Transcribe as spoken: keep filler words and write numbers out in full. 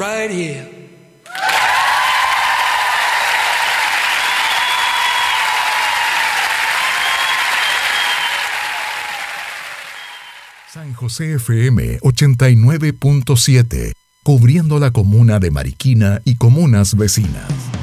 right here. San José F M ochenta y nueve punto siete, cubriendo la comuna de Mariquina y comunas vecinas.